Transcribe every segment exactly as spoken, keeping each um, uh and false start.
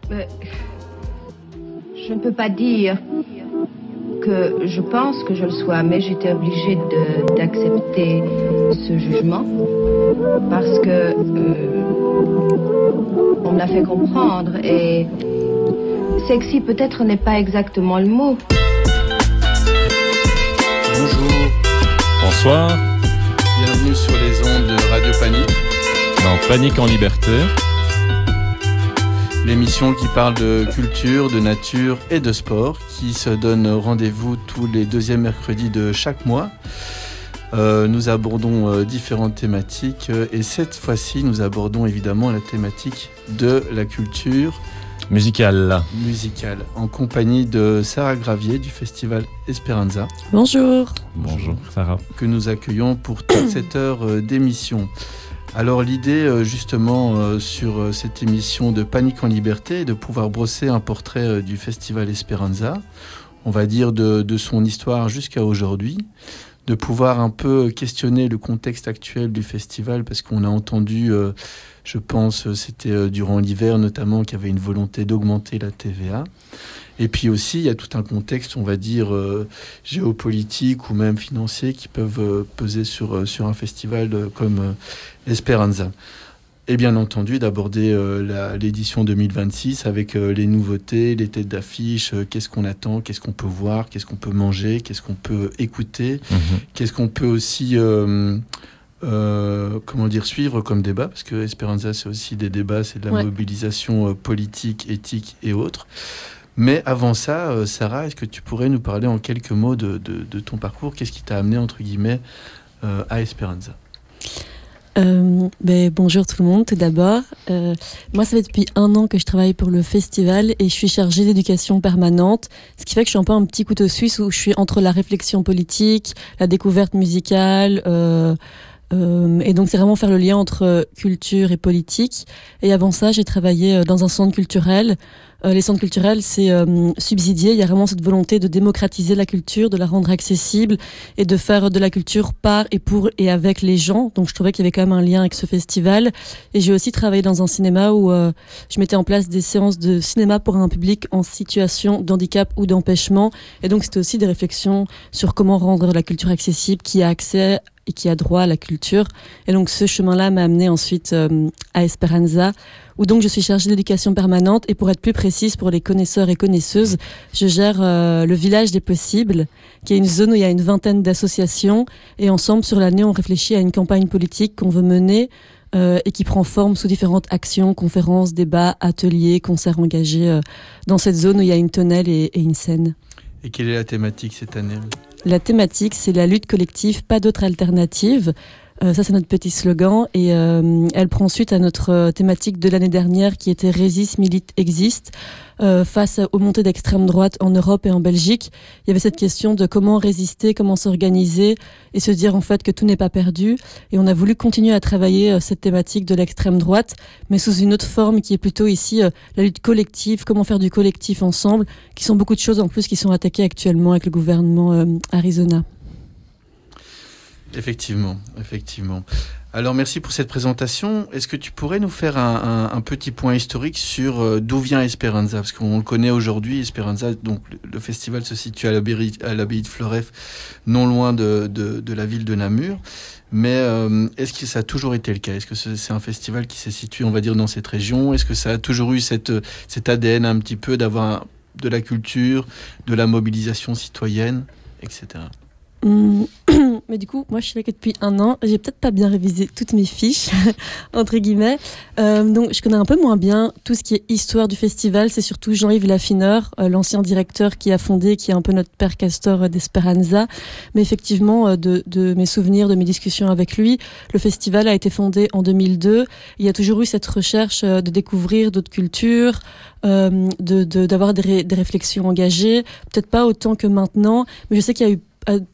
Mais je ne peux pas dire que je pense que je le sois, mais j'étais obligée de, d'accepter ce jugement parce que euh, on me l'a fait comprendre et sexy peut-être n'est pas exactement le mot. Bonjour. Bonsoir. Bienvenue sur les ondes de Radio Panique. Dans Panique en Liberté. L'émission qui parle de culture, de nature et de sport, qui se donne rendez-vous tous les deuxièmes mercredis de chaque mois. Euh, nous abordons euh, différentes thématiques euh, et cette fois-ci, nous abordons évidemment la thématique de la culture musicale. musicale en compagnie de Sarah Gravier du festival Esperanza. Bonjour. Bonjour Sarah. Que nous accueillons pour toute cette heure euh, d'émission. Alors l'idée justement euh, sur euh, cette émission de Panique en Liberté est de pouvoir brosser un portrait euh, du Festival Esperanza, on va dire de, de son histoire jusqu'à aujourd'hui, de pouvoir un peu questionner le contexte actuel du festival parce qu'on a entendu, euh, je pense c'était euh, durant l'hiver notamment qu'il y avait une volonté d'augmenter la T V A. Et puis aussi, il y a tout un contexte, on va dire, euh, géopolitique ou même financier qui peuvent euh, peser sur, euh, sur un festival euh, comme euh, Esperanza. Et bien entendu, d'aborder euh, la, l'édition deux mille vingt-six avec euh, les nouveautés, les têtes d'affiche, euh, qu'est-ce qu'on attend, qu'est-ce qu'on peut voir, qu'est-ce qu'on peut manger, qu'est-ce qu'on peut écouter, mmh. qu'est-ce qu'on peut aussi... Euh, Euh, comment dire, suivre comme débat, parce que Esperanza, c'est aussi des débats, c'est de la ouais. mobilisation euh, politique, éthique et autres. Mais avant ça, euh, Sarah, est-ce que tu pourrais nous parler en quelques mots de, de, de ton parcours ? Qu'est-ce qui t'a amené, entre guillemets, euh, à Esperanza ? Euh, ben, bonjour tout le monde, tout d'abord. Euh, moi, ça fait depuis un an que je travaille pour le festival et je suis chargée d'éducation permanente, ce qui fait que je suis un peu un petit couteau suisse où je suis entre la réflexion politique, la découverte musicale... Euh, Euh, et donc c'est vraiment faire le lien entre culture et politique. Et avant ça, j'ai travaillé dans un centre culturel. Euh, les centres culturels, c'est euh, subsidié. Il y a vraiment cette volonté de démocratiser la culture, de la rendre accessible et de faire de la culture par et pour et avec les gens. Donc je trouvais qu'il y avait quand même un lien avec ce festival. Et j'ai aussi travaillé dans un cinéma où euh, je mettais en place des séances de cinéma pour un public en situation d'handicap ou d'empêchement. Et donc c'était aussi des réflexions sur comment rendre la culture accessible, qui a accès et qui a droit à la culture. Et donc ce chemin-là m'a amené ensuite euh, à Esperanza, où donc je suis chargée d'éducation permanente. Et pour être plus précise pour les connaisseurs et connaisseuses, je gère euh, le village des possibles, qui est une zone où il y a une vingtaine d'associations. Et ensemble, sur l'année, on réfléchit à une campagne politique qu'on veut mener euh, et qui prend forme sous différentes actions, conférences, débats, ateliers, concerts engagés euh, dans cette zone où il y a une tonnelle et, et une scène. Et quelle est la thématique cette année ? La thématique, c'est la lutte collective, pas d'autre alternative. Euh, ça, c'est notre petit slogan. Et euh, elle prend suite à notre thématique de l'année dernière qui était « Résiste, milite, existe ». Euh, face aux montées d'extrême droite en Europe et en Belgique, il y avait cette question de comment résister, comment s'organiser et se dire en fait que tout n'est pas perdu. Et on a voulu continuer à travailler euh, cette thématique de l'extrême droite, mais sous une autre forme qui est plutôt ici euh, la lutte collective, comment faire du collectif ensemble, qui sont beaucoup de choses en plus qui sont attaquées actuellement avec le gouvernement euh, Arizona. Effectivement, effectivement. Alors merci pour cette présentation. Est-ce que tu pourrais nous faire un, un, un petit point historique sur euh, d'où vient Esperanza ? Parce qu'on le connaît aujourd'hui, Esperanza, donc le, le festival se situe à l'abbaye, à l'abbaye de Floreffe, non loin de, de, de la ville de Namur. Mais euh, est-ce que ça a toujours été le cas ? Est-ce que c'est un festival qui s'est situé, on va dire, dans cette région ? Est-ce que ça a toujours eu cette, cet A D N un petit peu d'avoir un, de la culture, de la mobilisation citoyenne, et cetera. Mmh. Mais du coup, moi je suis là que depuis un an, j'ai peut-être pas bien révisé toutes mes fiches, entre guillemets. Euh, donc je connais un peu moins bien tout ce qui est histoire du festival. C'est surtout Jean-Yves Laffineur, euh, l'ancien directeur qui a fondé, qui est un peu notre père castor d'Esperanza. Mais effectivement, euh, de, de mes souvenirs, de mes discussions avec lui, le festival a été fondé en deux mille deux. Il y a toujours eu cette recherche euh, de découvrir d'autres cultures, euh, de, de, d'avoir des, ré, des réflexions engagées. Peut-être pas autant que maintenant, mais je sais qu'il y a eu... Euh,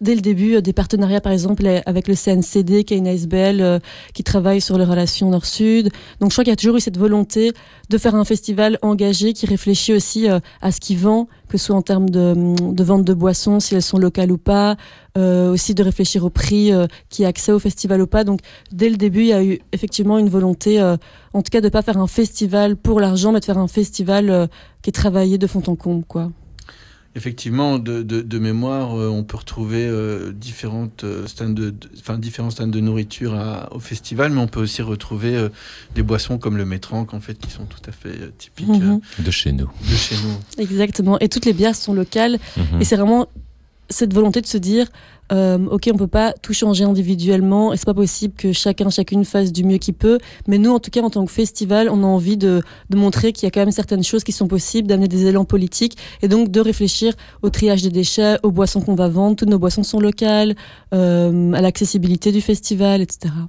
dès le début, euh, des partenariats, par exemple, avec le C N C D, qui est une A S B L euh, qui travaille sur les relations Nord-Sud. Donc, je crois qu'il y a toujours eu cette volonté de faire un festival engagé qui réfléchit aussi euh, à ce qui vend, que ce soit en termes de, de vente de boissons, si elles sont locales ou pas, euh, aussi de réfléchir au prix euh, qui a accès au festival ou pas. Donc, dès le début, il y a eu effectivement une volonté, euh, en tout cas, de pas faire un festival pour l'argent, mais de faire un festival euh, qui est travaillé de fond en comble, quoi. Effectivement, de, de, de mémoire, euh, on peut retrouver euh, différentes euh, stands de, de, enfin, différents stands de nourriture à, au festival, mais on peut aussi retrouver euh, des boissons comme le métranque, en fait, qui sont tout à fait euh, typiques Mm-hmm. euh, de chez nous. De chez nous. Exactement. Et toutes les bières sont locales. Mm-hmm. Et c'est vraiment cette volonté de se dire, euh, ok, on peut pas tout changer individuellement, et c'est pas possible que chacun, chacune fasse du mieux qu'il peut. Mais nous, en tout cas, en tant que festival, on a envie de, de montrer qu'il y a quand même certaines choses qui sont possibles, d'amener des élans politiques, et donc de réfléchir au triage des déchets, aux boissons qu'on va vendre. Toutes nos boissons sont locales, euh, à l'accessibilité du festival, et cetera.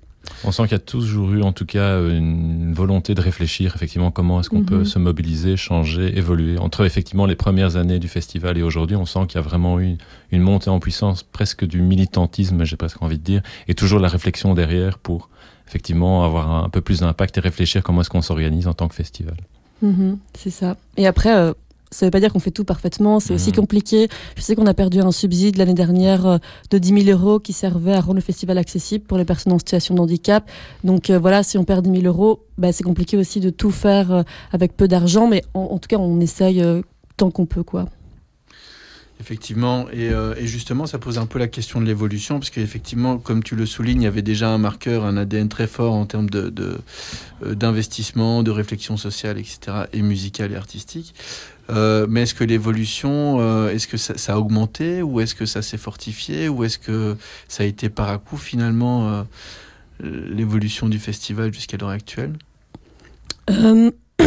On sent qu'il y a toujours eu, en tout cas, une volonté de réfléchir, effectivement, comment est-ce qu'on Mm-hmm. peut se mobiliser, changer, évoluer. Entre, effectivement, les premières années du festival et aujourd'hui, on sent qu'il y a vraiment eu une montée en puissance, presque du militantisme, j'ai presque envie de dire, et toujours la réflexion derrière pour, effectivement, avoir un peu plus d'impact et réfléchir comment est-ce qu'on s'organise en tant que festival. Mm-hmm, c'est ça. Et après... Euh... Ça ne veut pas dire qu'on fait tout parfaitement, c'est mmh. aussi compliqué. Je sais qu'on a perdu un subside l'année dernière de dix mille euros qui servait à rendre le festival accessible pour les personnes en situation de handicap. Donc euh, voilà, si on perd dix mille euros, bah, c'est compliqué aussi de tout faire euh, avec peu d'argent, mais en, en tout cas, on essaye euh, tant qu'on peut, quoi. Effectivement, et, euh, et justement, ça pose un peu la question de l'évolution, parce qu'effectivement, comme tu le soulignes, il y avait déjà un marqueur, un A D N très fort en termes de, de, euh, d'investissement, de réflexion sociale, et cetera, et musicale et artistique. Euh, mais est-ce que l'évolution, euh, est-ce que ça, ça a augmenté, ou est-ce que ça s'est fortifié, ou est-ce que ça a été par à coup, finalement, euh, l'évolution du festival jusqu'à l'heure actuelle ? euh...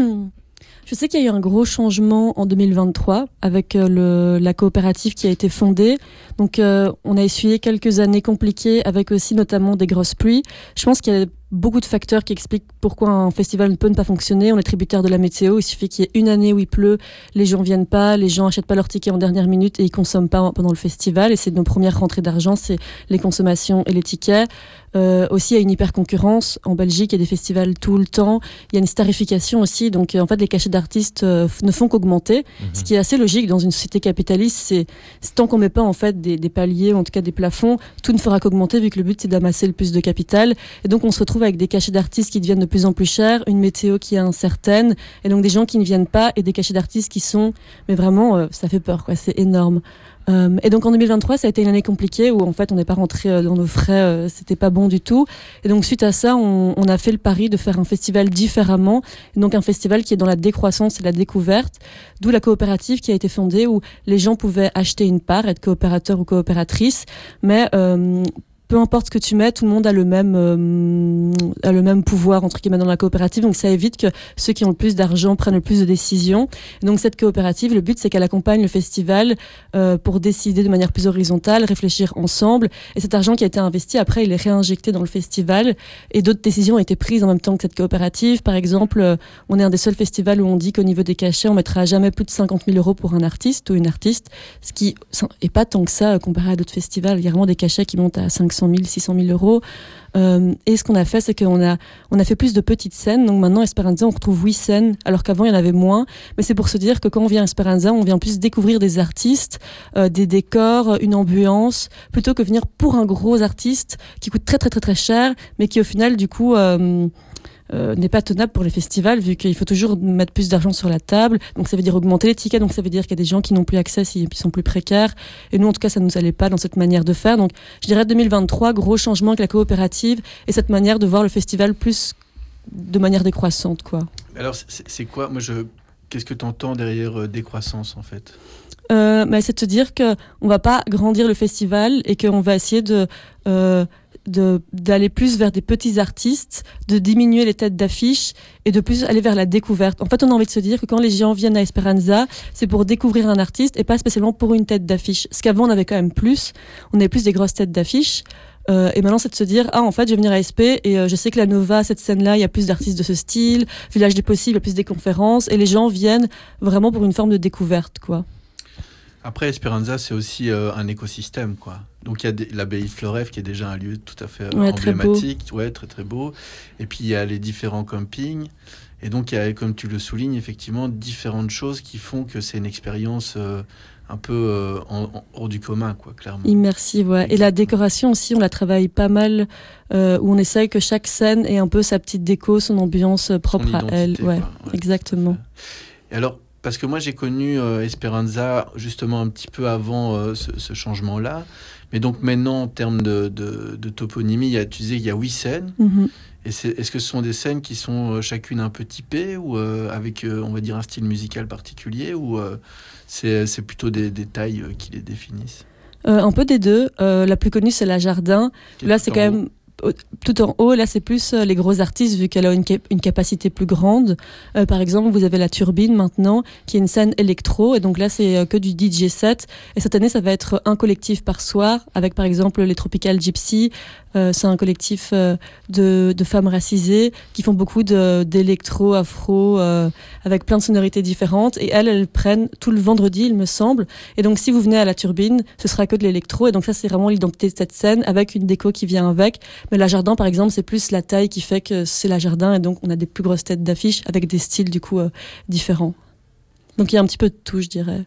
Je sais qu'il y a eu un gros changement en deux mille vingt-trois avec euh, le, la coopérative qui a été fondée. Donc, euh, on a essuyé quelques années compliquées avec aussi notamment des grosses pluies. Je pense qu'il y a beaucoup de facteurs qui expliquent pourquoi un festival ne peut ne pas fonctionner. On est tributaire de la météo. Il suffit qu'il y ait une année où il pleut, les gens viennent pas, les gens achètent pas leurs tickets en dernière minute et ils consomment pas pendant le festival. Et c'est nos premières rentrées d'argent, c'est les consommations et les tickets. Euh, aussi, il y a une hyper concurrence en Belgique. Il y a des festivals tout le temps. Il y a une starification aussi. Donc, euh, en fait, les cachets d'artistes euh, ne font qu'augmenter. Mmh. Ce qui est assez logique dans une société capitaliste. C'est, c'est tant qu'on met pas en fait des, des paliers ou en tout cas des plafonds, tout ne fera qu'augmenter vu que le but c'est d'amasser le plus de capital. Et donc, on se retrouve avec des cachets d'artistes qui deviennent de plus en plus chers, une météo qui est incertaine, et donc des gens qui ne viennent pas et des cachets d'artistes qui sont, mais vraiment, euh, ça fait peur, quoi. C'est énorme. Euh, et donc en deux mille vingt-trois, ça a été une année compliquée où en fait on n'est pas rentré euh, dans nos frais, euh, c'était pas bon du tout. Et donc suite à ça, on, on a fait le pari de faire un festival différemment, et donc un festival qui est dans la décroissance et la découverte, d'où la coopérative qui a été fondée où les gens pouvaient acheter une part, être coopérateur ou coopératrice, mais euh, peu importe ce que tu mets, tout le monde a le même euh, a le même pouvoir entre guillemets dans la coopérative, donc ça évite que ceux qui ont le plus d'argent prennent le plus de décisions. Et donc cette coopérative, le but c'est qu'elle accompagne le festival euh, pour décider de manière plus horizontale, réfléchir ensemble. Et cet argent qui a été investi, après, il est réinjecté dans le festival. Et d'autres décisions ont été prises en même temps que cette coopérative. Par exemple, euh, on est un des seuls festivals où on dit qu'au niveau des cachets, on mettra jamais plus de cinquante mille euros pour un artiste ou une artiste, ce qui est pas tant que ça euh, comparé à d'autres festivals. Il y a vraiment des cachets qui montent à cinq cent mille, six cent mille euros. Euh, et ce qu'on a fait, c'est qu'on a, on a fait plus de petites scènes. Donc maintenant, Esperanza, on retrouve huit scènes, alors qu'avant, il y en avait moins. Mais c'est pour se dire que quand on vient à Esperanza, on vient plus découvrir des artistes, euh, des décors, une ambiance, plutôt que venir pour un gros artiste qui coûte très, très, très, très cher, mais qui, au final, du coup, euh, Euh, n'est pas tenable pour les festivals, vu qu'il faut toujours mettre plus d'argent sur la table. Donc ça veut dire augmenter les tickets, donc ça veut dire qu'il y a des gens qui n'ont plus accès, s'ils sont plus précaires. Et nous, en tout cas, ça ne nous allait pas dans cette manière de faire. Donc je dirais deux mille vingt-trois, gros changement avec la coopérative et cette manière de voir le festival plus de manière décroissante, quoi. Alors c'est, c'est quoi, moi je, qu'est-ce que tu entends derrière euh, décroissance en fait? euh, bah, C'est de se dire qu'on va pas grandir le festival et qu'on va essayer de... Euh, De, d'aller plus vers des petits artistes, de diminuer les têtes d'affiche et de plus aller vers la découverte. En fait, on a envie de se dire que quand les gens viennent à Esperanza, c'est pour découvrir un artiste et pas spécialement pour une tête d'affiche. Ce qu'avant, on avait quand même plus. On avait plus des grosses têtes d'affiche. Euh, et maintenant, c'est de se dire, ah, en fait, je vais venir à S P et euh, je sais que la Nova, cette scène-là, il y a plus d'artistes de ce style. Village des Possibles, il y a plus des conférences et les gens viennent vraiment pour une forme de découverte, quoi. Après, Esperanza, c'est aussi euh, un écosystème, quoi. Donc, il y a des, l'abbaye Floref, qui est déjà un lieu tout à fait euh, Ouais, emblématique. Très ouais, très, très beau. Et puis, il y a les différents campings. Et donc, il y a, comme tu le soulignes, effectivement, différentes choses qui font que c'est une expérience euh, un peu euh, en, en, hors du commun, quoi, clairement. Immersive, ouais. Et la décoration aussi, on la travaille pas mal, euh, où on essaye que chaque scène ait un peu sa petite déco, son ambiance propre Son à elle. Ouais, ouais, exactement. Et alors, parce que moi, j'ai connu euh, Esperanza justement un petit peu avant euh, ce, ce changement-là. Mais donc maintenant, en termes de, de, de toponymie, il y a, tu disais qu'il y a huit scènes. Mm-hmm. Et c'est, est-ce que ce sont des scènes qui sont euh, chacune un peu typées ou euh, avec, euh, on va dire, un style musical particulier ou euh, c'est, c'est plutôt des, des tailles euh, qui les définissent? euh, Un peu des deux. Euh, la plus connue, c'est La Jardin. Qui Là, c'est quand même... Tout en haut, là, c'est plus euh, les gros artistes, vu qu'elle a une, cap- une capacité plus grande. Euh, par exemple, vous avez la Turbine maintenant, qui est une scène électro, et donc là, c'est euh, que du D J set. Et cette année, ça va être un collectif par soir, avec par exemple les Tropical Gypsy. Euh, c'est un collectif euh, de, de femmes racisées qui font beaucoup de, d'électro, afro, euh, avec plein de sonorités différentes. Et elles, elles prennent tout le vendredi, il me semble. Et donc, si vous venez à la Turbine, ce sera que de l'électro. Et donc ça, c'est vraiment l'identité de cette scène, avec une déco qui vient avec. Mais La Jardin, par exemple, c'est plus la taille qui fait que c'est La Jardin. Et donc, on a des plus grosses têtes d'affiches avec des styles, du coup, euh, différents. Donc, il y a un petit peu de tout, je dirais.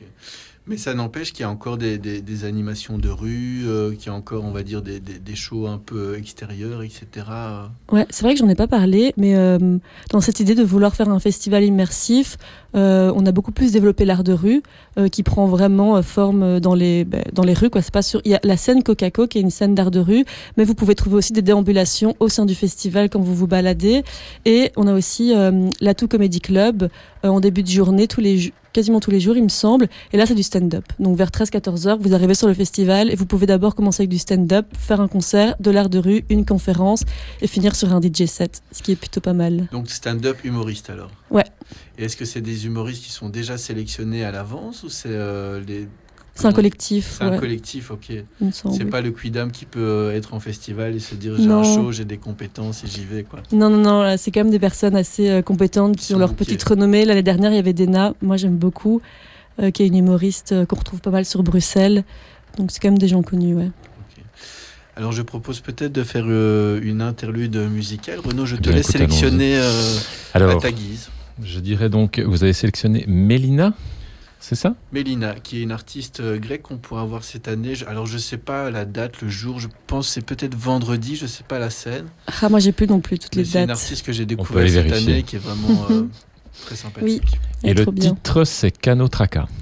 Mais ça n'empêche qu'il y a encore des, des, des animations de rue, euh, qu'il y a encore, on va dire, des, des, des shows un peu extérieurs, et cetera. Ouais, c'est vrai que j'en ai pas parlé, mais euh, dans cette idée de vouloir faire un festival immersif, euh, on a beaucoup plus développé l'art de rue, euh, qui prend vraiment euh, forme dans les bah, dans les rues, quoi. C'est pas sûr. Il y a la scène Coca-Cola qui est une scène d'art de rue, mais vous pouvez trouver aussi des déambulations au sein du festival quand vous vous baladez. Et on a aussi euh, l'Atout Comedy Club euh, en début de journée tous les jours. Quasiment tous les jours, il me semble. Et là, c'est du stand-up. Donc, vers treize à quatorze heures, vous arrivez sur le festival et vous pouvez d'abord commencer avec du stand-up, faire un concert, de l'art de rue, une conférence et finir sur un D J set, ce qui est plutôt pas mal. Donc, stand-up humoriste alors? Ouais. Et est-ce que c'est des humoristes qui sont déjà sélectionnés à l'avance ou c'est euh, les... C'est un collectif. C'est ouais. un collectif, ok. Il me semble. C'est pas le Quidam qui peut être en festival et se dire j'ai non. un show, j'ai des compétences et j'y vais, quoi. Non, non, non, là, c'est quand même des personnes assez euh, compétentes qui ont leur okay. petite renommée. L'année dernière, il y avait Dena, moi j'aime beaucoup, euh, qui est une humoriste euh, qu'on retrouve pas mal sur Bruxelles. Donc c'est quand même des gens connus, ouais. Okay. Alors je propose peut-être de faire euh, une interlude musicale. Renaud, je te Bien, laisse écoute, sélectionner euh, Alors, à ta guise. Je dirais donc, vous avez sélectionné Mélina, c'est ça? Mélina, qui est une artiste euh, grecque qu'on pourra voir cette année. Je, alors je sais pas la date, le jour, je pense que c'est peut-être vendredi, je sais pas la scène. Ah, moi j'ai plus non plus toutes Mais les c'est dates. C'est une artiste que j'ai découvert cette vérifier. année qui est vraiment euh, très sympathique. Oui. Et le bien. titre, c'est Canotraca.